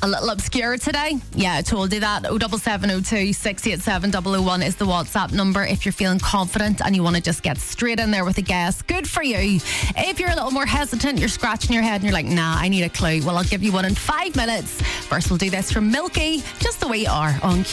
A little obscure today. Yeah, I told you that. 07702 687 001 is the WhatsApp number if you're feeling confident and you want to just get straight in there with a guess. Good for you. If you're a little more hesitant, you're scratching your head and you're like, nah, I need a clue. Well, I'll give you one in 5 minutes. First, we'll do this from Milky, Just the Way You Are on Q.